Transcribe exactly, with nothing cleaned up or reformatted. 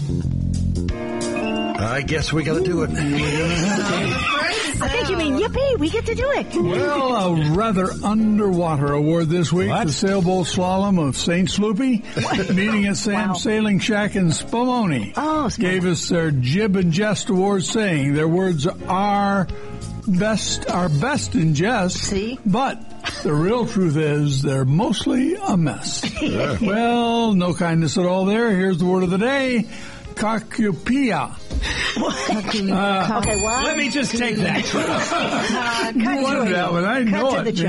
I guess we got to do it. I think you mean yippee, we get to do it. Well, a rather underwater award this week. What? The sailboat slalom of Saint Sloopy, meeting at Sam's Wow. Sailing Shack in Spumoni. Oh, Spumoni. Gave us their jib and jest award, saying their words are best, are best in jest. See? But the real truth is they're mostly a mess. Well, no kindness at all there. Here's the word of the day. Kakupia. Uh, okay, what? Let me just take that. Uh, cut You to wanted it. that one. I Cut know to it. the chase.